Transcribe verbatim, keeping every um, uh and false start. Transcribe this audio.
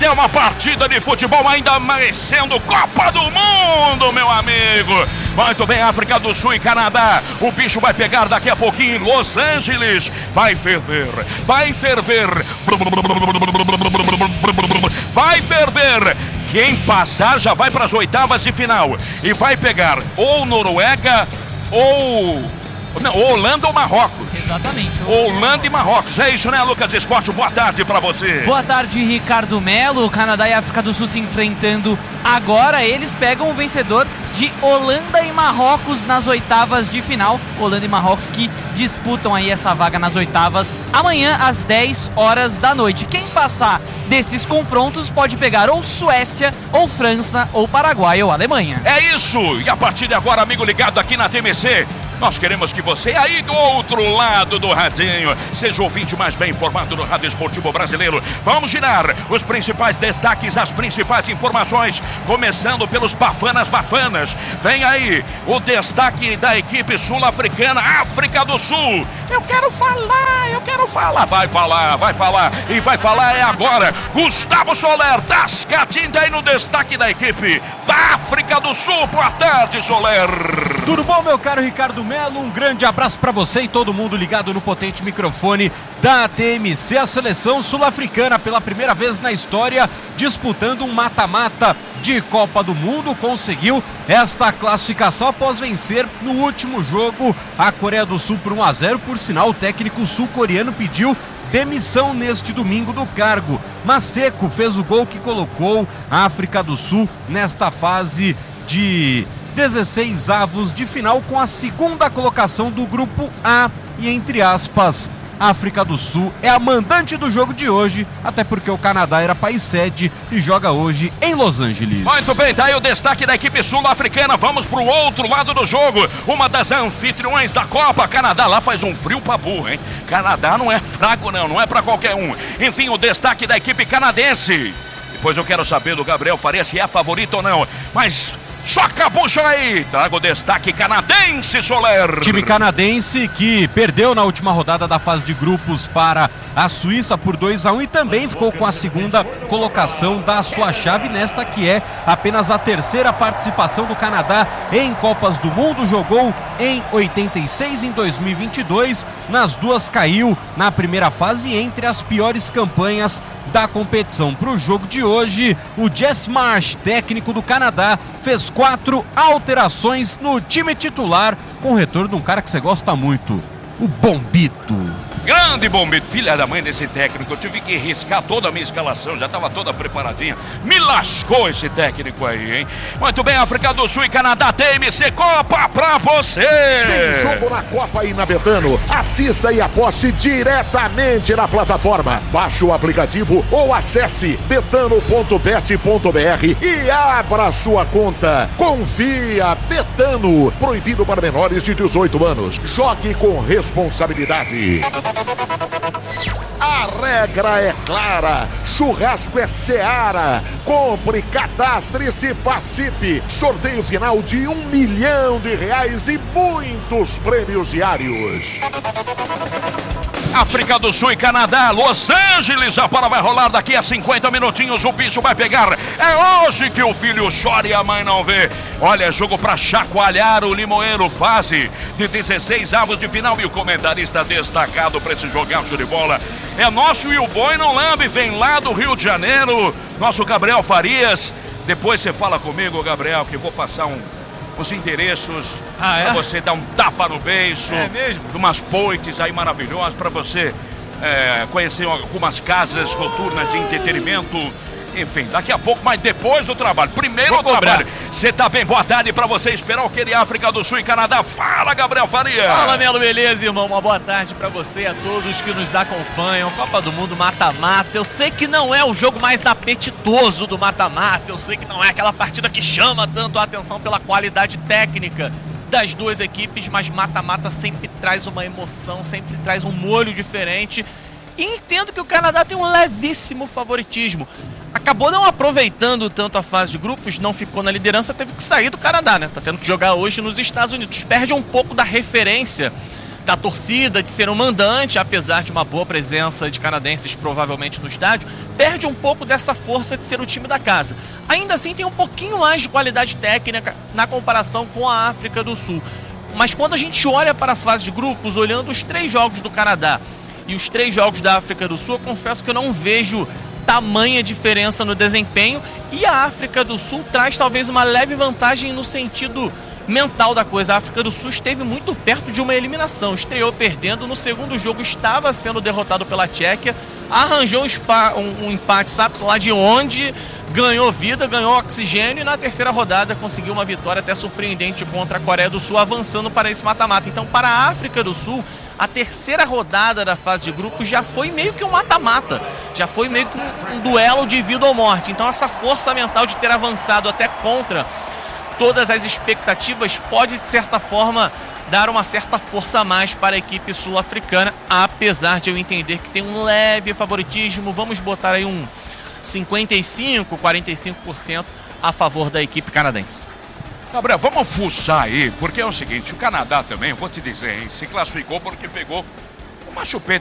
É uma partida de futebol ainda amanhecendo Copa do Mundo, meu amigo. Muito bem, África do Sul e Canadá. O bicho vai pegar daqui a pouquinho em Los Angeles. Vai ferver, vai ferver. Vai ferver. Quem passar já vai para as oitavas de final. E vai pegar ou Noruega ou... Não, Holanda ou Marrocos. Exatamente. Holanda e Marrocos. É isso, né, Lucas Scott? Boa tarde pra você. Boa tarde, Ricardo Melo. Canadá e África do Sul se enfrentando agora. Eles pegam o vencedor de Holanda e Marrocos nas oitavas de final. Holanda e Marrocos que disputam aí essa vaga nas oitavas amanhã às dez horas da noite. Quem passar desses confrontos pode pegar ou Suécia, ou França, ou Paraguai, ou Alemanha. É isso. E a partir de agora, amigo ligado aqui na T M C, nós queremos que você aí do outro lado do radinho seja o ouvinte mais bem informado do Rádio Esportivo Brasileiro. Vamos girar os principais destaques, as principais informações, começando pelos Bafanas Bafanas. Vem aí o destaque da equipe sul-africana, África do Sul. Eu quero falar, eu quero falar. Vai falar, vai falar e vai falar é agora. Gustavo Soler, tascatinha aí no destaque da equipe da África do Sul. Boa tarde, Soler. Tudo bom, meu caro Ricardo Melo? Um grande abraço para você e todo mundo ligado no potente microfone da T M C. A seleção sul-africana, pela primeira vez na história, disputando um mata-mata de Copa do Mundo, conseguiu esta classificação após vencer no último jogo a Coreia do Sul por um a zero. Por sinal, o técnico sul-coreano pediu demissão neste domingo do cargo. Maseco fez o gol que colocou a África do Sul nesta fase de dezesseis avos de final, com a segunda colocação do grupo A. E entre aspas, África do Sul é a mandante do jogo de hoje, até porque o Canadá era país sede e joga hoje em Los Angeles. Muito bem, tá aí o destaque da equipe sul-africana. Vamos pro outro lado do jogo, uma das anfitriões da Copa. Canadá, lá faz um frio pra burro, hein? Canadá não é fraco não, não é pra qualquer um. Enfim, o destaque da equipe canadense. Depois eu quero saber do Gabriel Faria se é favorito ou não, mas... Soca a bucha aí, traga o destaque canadense, Soler. Time canadense que perdeu na última rodada da fase de grupos para a Suíça por dois a um e também ficou com a segunda colocação da sua chave nesta que é apenas a terceira participação do Canadá em Copas do Mundo. Jogou em oitenta e seis, em dois mil e vinte e dois, nas duas caiu na primeira fase, entre as piores campanhas da competição. Para o jogo de hoje, o Jess Marsh, técnico do Canadá, fez quatro alterações no time titular, com o retorno de um cara que você gosta muito, o Bombito. Grande Bombito, filha da mãe desse técnico. Eu tive que riscar toda a minha escalação, já estava toda preparadinha. Me lascou esse técnico aí, hein? Muito bem, África do Sul e Canadá, T M C Copa pra você! Tem jogo na Copa aí na Betano. Assista e aposte diretamente na plataforma. Baixe o aplicativo ou acesse betano ponto bet ponto br e abra sua conta. Confia, Betano. Proibido para menores de dezoito anos. Jogue com responsabilidade. A regra é clara, churrasco é Seara. Compre, cadastre-se, participe. Sorteio final de um milhão de reais e muitos prêmios diários. África do Sul e Canadá, Los Angeles, a bola vai rolar daqui a cinquenta minutinhos, o bicho vai pegar. É hoje que o filho chora e a mãe não vê. Olha, jogo pra chacoalhar o limoeiro, fase de dezesseis avos de final. E o comentarista destacado pra esse jogaço de bola é nosso, e o boi não lambe, vem lá do Rio de Janeiro, nosso Gabriel Farias. Depois você fala comigo, Gabriel, que eu vou passar um os endereços ah, é? para você dar um tapa no beiço, é mesmo? De umas poites aí maravilhosas para você é, conhecer algumas casas noturnas de entretenimento. Enfim, daqui a pouco, mas depois do trabalho. Primeiro o trabalho. Você tá bem? Boa tarde pra você. Esperar o que ele África do Sul e Canadá. Fala, Gabriel Faria. Fala, Melo, beleza, irmão? Uma boa tarde pra você e a todos que nos acompanham. Copa do Mundo mata-mata. Eu sei que não é o jogo mais apetitoso do mata-mata. Eu sei que não é aquela partida que chama tanto a atenção pela qualidade técnica das duas equipes, mas mata-mata sempre traz uma emoção, sempre traz um molho diferente. E entendo que o Canadá tem um levíssimo favoritismo. Acabou não aproveitando tanto a fase de grupos, não ficou na liderança, teve que sair do Canadá, né? Tá tendo que jogar hoje nos Estados Unidos. Perde um pouco da referência da torcida, de ser um mandante, apesar de uma boa presença de canadenses provavelmente no estádio, perde um pouco dessa força de ser o time da casa. Ainda assim tem um pouquinho mais de qualidade técnica na comparação com a África do Sul. Mas quando a gente olha para a fase de grupos, olhando os três jogos do Canadá e os três jogos da África do Sul, eu confesso que eu não vejo tamanha diferença no desempenho, e a África do Sul traz talvez uma leve vantagem no sentido mental da coisa. A África do Sul esteve muito perto de uma eliminação, estreou perdendo, no segundo jogo estava sendo derrotado pela Tchequia, arranjou um, spa, um, um empate, sabe-se lá de onde, ganhou vida, ganhou oxigênio, e na terceira rodada conseguiu uma vitória até surpreendente contra a Coreia do Sul, avançando para esse mata-mata. Então, para a África do Sul, a terceira rodada da fase de grupos já foi meio que um mata-mata, já foi meio que um, um duelo de vida ou morte. Então essa força mental de ter avançado até contra todas as expectativas pode, de certa forma, dar uma certa força a mais para a equipe sul-africana, apesar de eu entender que tem um leve favoritismo. Vamos botar aí um cinquenta e cinco, quarenta e cinco por cento a favor da equipe canadense. Gabriel, vamos fuçar aí, porque é o seguinte, o Canadá também, vou te dizer, hein, se classificou porque pegou uma chupeta